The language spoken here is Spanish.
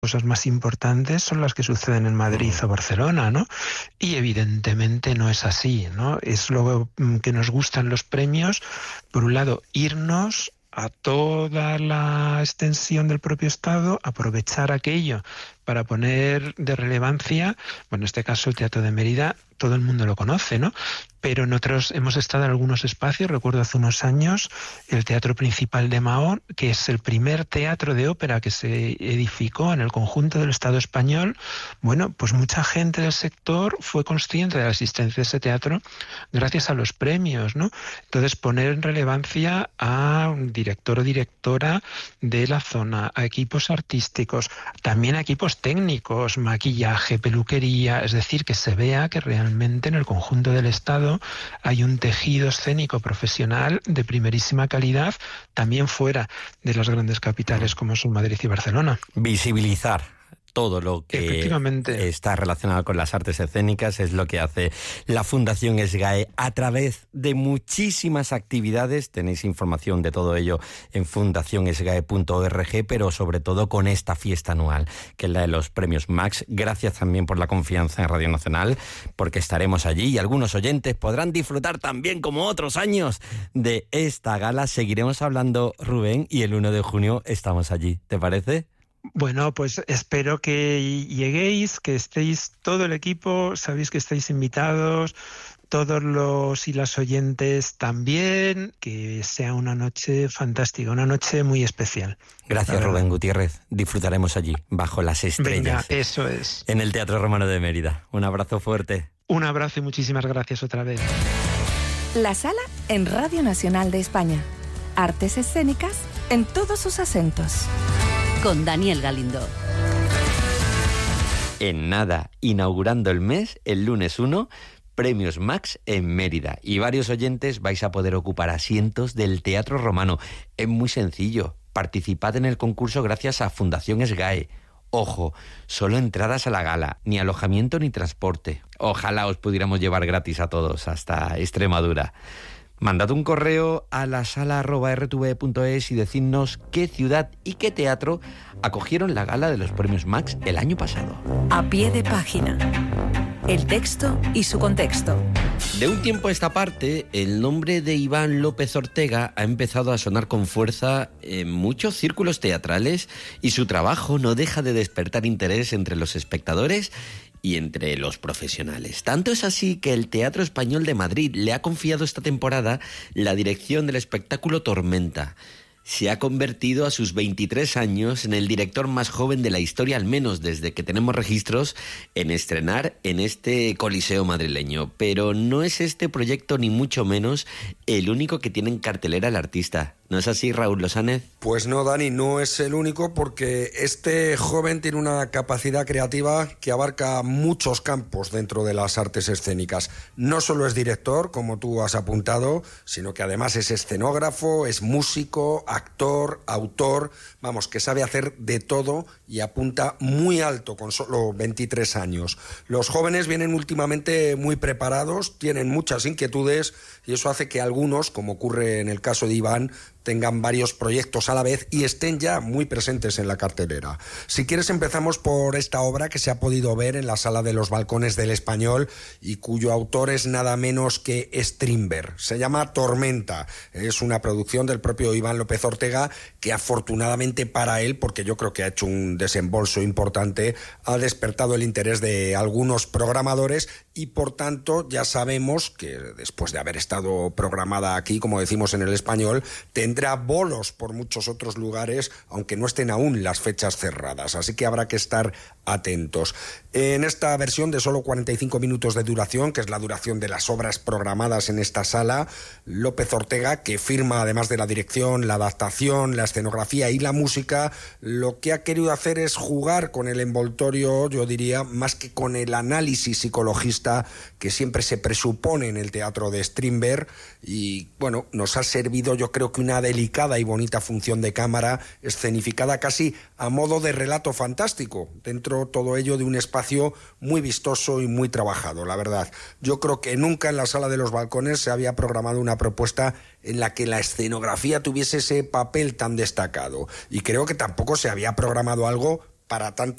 cosas más importantes son las que suceden en Madrid o Barcelona, ¿no? Y evidentemente no es así, ¿no? Es lo que nos gustan los premios, por un lado, irnos a toda la extensión del propio Estado, aprovechar aquello para poner de relevancia, bueno, en este caso el Teatro de Mérida, todo el mundo lo conoce, ¿no? Pero nosotros hemos estado en algunos espacios, recuerdo hace unos años, el Teatro Principal de Mahón, que es el primer teatro de ópera que se edificó en el conjunto del Estado español. Bueno, pues mucha gente del sector fue consciente de la existencia de ese teatro gracias a los premios, ¿no? Entonces, poner en relevancia a un director o directora de la zona, a equipos artísticos, también a equipos técnicos, maquillaje, peluquería, es decir, que se vea que realmente en el conjunto del Estado hay un tejido escénico profesional de primerísima calidad, también fuera de las grandes capitales como son Madrid y Barcelona. Visibilizar todo lo que está relacionado con las artes escénicas es lo que hace la Fundación SGAE a través de muchísimas actividades. Tenéis información de todo ello en fundacionsgae.org, pero sobre todo con esta fiesta anual, que es la de los premios Max. Gracias también por la confianza en Radio Nacional, porque estaremos allí y algunos oyentes podrán disfrutar también, como otros años, de esta gala. Seguiremos hablando, Rubén, y el 1 de junio estamos allí. ¿Te parece? Bueno, pues espero que lleguéis, que estéis todo el equipo, sabéis que estáis invitados, todos los y las oyentes también, que sea una noche fantástica, una noche muy especial. Gracias, Rubén Gutiérrez. Disfrutaremos allí, bajo las estrellas. Venga, eso es. En el Teatro Romano de Mérida. Un abrazo fuerte. Un abrazo y muchísimas gracias otra vez. La Sala en Radio Nacional de España. Artes escénicas en todos sus acentos. Con Daniel Galindo. En nada, inaugurando el mes, el lunes 1, Premios Max en Mérida. Y varios oyentes vais a poder ocupar asientos del Teatro Romano. Es muy sencillo. Participad en el concurso gracias a Fundación SGAE. Ojo, solo entradas a la gala, ni alojamiento ni transporte. Ojalá os pudiéramos llevar gratis a todos hasta Extremadura. Mandad un correo a lasala@rtve.es y decidnos qué ciudad y qué teatro acogieron la gala de los Premios Max el año pasado. A pie de página. El texto y su contexto. De un tiempo a esta parte, el nombre de Iván López Ortega ha empezado a sonar con fuerza en muchos círculos teatrales y su trabajo no deja de despertar interés entre los espectadores y entre los profesionales. Tanto es así que el Teatro Español de Madrid le ha confiado esta temporada la dirección del espectáculo Tormenta. Se ha convertido a sus 23 años en el director más joven de la historia, al menos desde que tenemos registros, en estrenar en este coliseo madrileño. Pero no es este proyecto, ni mucho menos, el único que tiene en cartelera el artista. ¿No es así, Raúl Losánez? Pues no, Dani, no es el único, porque este joven tiene una capacidad creativa que abarca muchos campos dentro de las artes escénicas. No solo es director, como tú has apuntado, sino que además es escenógrafo, es músico, actor, autor, vamos, que sabe hacer de todo y apunta muy alto con solo 23 años. Los jóvenes vienen últimamente muy preparados, tienen muchas inquietudes y eso hace que algunos, como ocurre en el caso de Iván, tengan varios proyectos a la vez y estén ya muy presentes en la cartelera. Si quieres, empezamos por esta obra que se ha podido ver en la Sala de los Balcones del Español y cuyo autor es nada menos que Strindberg. Se llama Tormenta. Es una producción del propio Iván López Ortega que, afortunadamente para él, porque yo creo que ha hecho un desembolso importante, ha despertado el interés de algunos programadores y, por tanto, ya sabemos que después de haber estado programada aquí, como decimos en el Español, tendrá bolos por muchos otros lugares, aunque no estén aún las fechas cerradas, así que habrá que estar atentos. En esta versión de solo 45 minutos de duración, que es la duración de las obras programadas en esta sala, López Ortega, que firma además de la dirección, la adaptación, la escenografía y la música, lo que ha querido hacer es jugar con el envoltorio, yo diría, más que con el análisis psicologista que siempre se presupone en el teatro de Strindberg, y bueno, nos ha servido, yo creo que una delicada y bonita función de cámara escenificada casi a modo de relato fantástico, dentro todo ello de un espacio muy vistoso y muy trabajado, la verdad. Yo creo que nunca en la Sala de los Balcones se había programado una propuesta en la que la escenografía tuviese ese papel tan destacado, y creo que tampoco se había programado algo para tanto